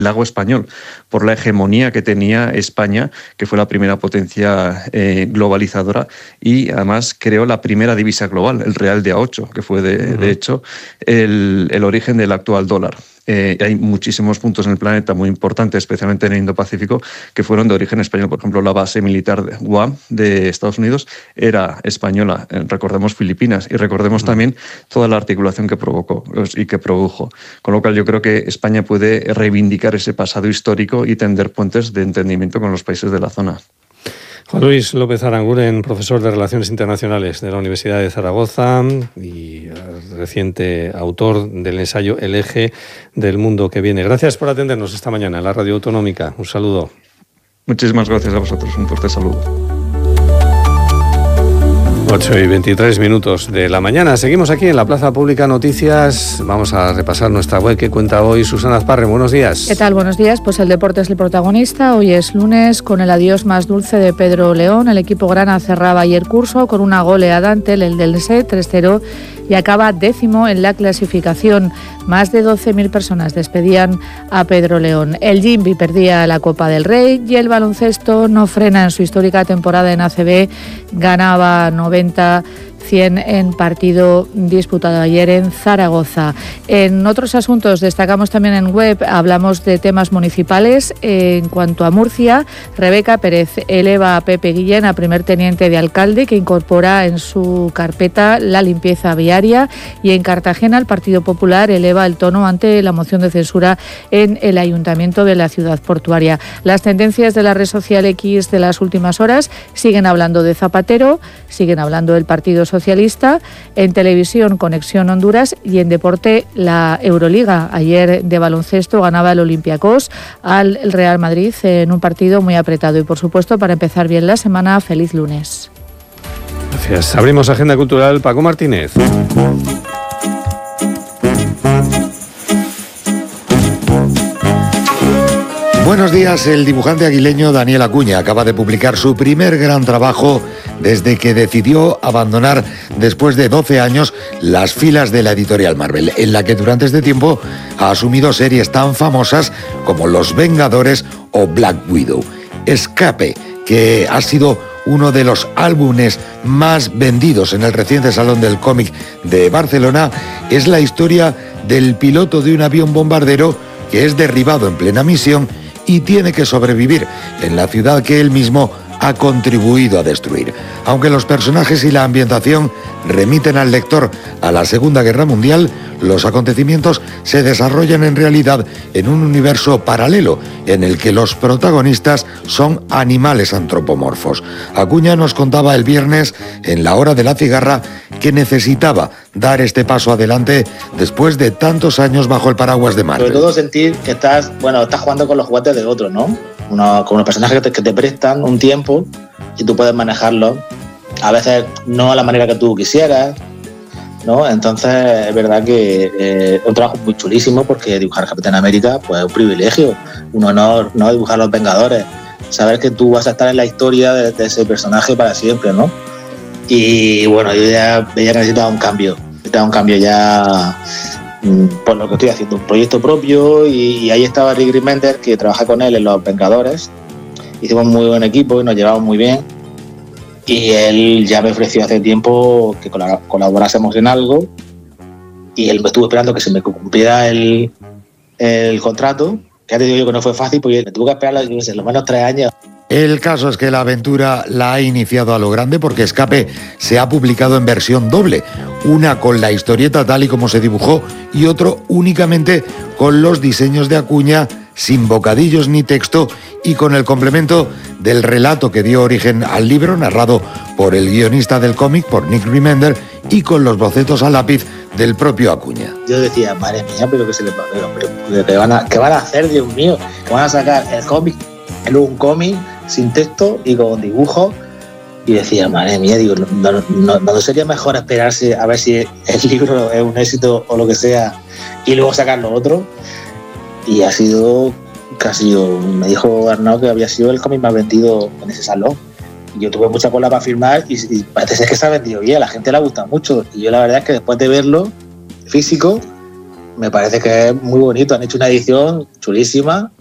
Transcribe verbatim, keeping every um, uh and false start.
lago español, por la hegemonía que tenía España, que fue la primera potencia eh, globalizadora y además creó la primera divisa global, el real de A ocho, que fue de, uh-huh. de hecho el, el origen del actual dólar. Eh, hay muchísimos puntos en el planeta muy importantes, especialmente en el Indo-Pacífico, que fueron de origen español. Por ejemplo, la base militar de Guam de Estados Unidos era española. Eh, recordemos Filipinas y recordemos uh-huh. también toda la articulación que provocó y que produjo. Con lo cual yo creo que España puede reivindicar ese pasado histórico y tender puentes de entendimiento con los países de la zona. Juan Luis López Aranguren, profesor de Relaciones Internacionales de la Universidad de Zaragoza y reciente autor del ensayo El eje del mundo que viene. Gracias por atendernos esta mañana en la Radio Autonómica. Un saludo. Muchísimas gracias a vosotros. Un fuerte saludo. ocho y veintitrés minutos de la mañana. Seguimos aquí en la Plaza Pública Noticias. Vamos a repasar nuestra web que cuenta hoy Susana Azparre. Buenos días. ¿Qué tal? Buenos días. Pues el deporte es el protagonista. Hoy es lunes con el adiós más dulce de Pedro León. El equipo grana cerraba ayer curso con una goleada ante el Eldense tres cero y acaba décimo en la clasificación. Más de doce mil personas despedían a Pedro León. El Jimby perdía la Copa del Rey y el baloncesto no frena en su histórica temporada en A C B. Ganaba noventa cien en partido disputado ayer en Zaragoza. En otros asuntos destacamos también en web, hablamos de temas municipales. En cuanto a Murcia, Rebeca Pérez eleva a Pepe Guillén a primer teniente de alcalde, que incorpora en su carpeta la limpieza viaria, y en Cartagena el Partido Popular eleva el tono ante la moción de censura en el Ayuntamiento de la ciudad portuaria. Las tendencias de la red social X de las últimas horas siguen hablando de Zapatero, siguen hablando del Partido Socialista. En televisión, Conexión Honduras, y en deporte, la Euroliga. Ayer de baloncesto ganaba el Olympiacos al Real Madrid en un partido muy apretado. Y por supuesto, para empezar bien la semana, feliz lunes. Gracias. Abrimos agenda cultural. Paco Martínez. Buenos días. El dibujante aguileño Daniel Acuña acaba de publicar su primer gran trabajo desde que decidió abandonar después de doce años las filas de la editorial Marvel, en la que durante este tiempo ha asumido series tan famosas como Los Vengadores o Black Widow. Escape, que ha sido uno de los álbumes más vendidos en el reciente Salón del Cómic de Barcelona, es la historia del piloto de un avión bombardero que es derribado en plena misión y tiene que sobrevivir en la ciudad que él mismo ha contribuido a destruir. Aunque los personajes y la ambientación remiten al lector a la Segunda Guerra Mundial, los acontecimientos se desarrollan en realidad en un universo paralelo en el que los protagonistas son animales antropomorfos. Acuña nos contaba el viernes, en la hora de la cigarra, que necesitaba dar este paso adelante después de tantos años bajo el paraguas de Marvel. Sobre todo sentir que estás, bueno, estás jugando con los juguetes de otros, ¿no? Uno, con los personajes que te, que te prestan un tiempo y tú puedes manejarlos, a veces no a la manera que tú quisieras, ¿no? Entonces es verdad que eh, es un trabajo muy chulísimo, porque dibujar Capitán América pues es un privilegio, un honor, ¿no? Dibujar Los Vengadores, saber que tú vas a estar en la historia de, de ese personaje para siempre, ¿no? Y bueno, yo ya, ya necesitaba un cambio, necesitaba un cambio ya por lo que estoy haciendo, un proyecto propio, y, y ahí estaba Rick Remender, que trabaja con él en Los Vengadores. Hicimos muy buen equipo y nos llevamos muy bien, y él ya me ofreció hace tiempo que colaborásemos en algo, y él me estuvo esperando que se me cumpliera el, el contrato, que ya te digo yo que no fue fácil, porque me tuve que esperar no sé, los menos tres años. El caso es que la aventura la ha iniciado a lo grande, porque Escape se ha publicado en versión doble, una con la historieta tal y como se dibujó y otro únicamente con los diseños de Acuña, sin bocadillos ni texto, y con el complemento del relato que dio origen al libro, narrado por el guionista del cómic, por Nick Remender, y con los bocetos a lápiz del propio Acuña. Yo decía, madre mía, pero que se le pasa, pero ¿qué van a, qué van a hacer, Dios mío? ¿Que van a sacar el cómic en un cómic sin texto y con dibujos? Y decía, madre mía, digo, no, no, no sería mejor esperarse a ver si el libro es un éxito o lo que sea, y luego sacar lo otro. Y ha sido casi, me dijo Arnaud que había sido el cómic más vendido en ese salón. Y yo tuve mucha cola para firmar, y, y parece ser que se ha vendido bien, a la gente le ha gustado mucho. Y yo la verdad es que después de verlo físico, me parece que es muy bonito. Han hecho una edición chulísima.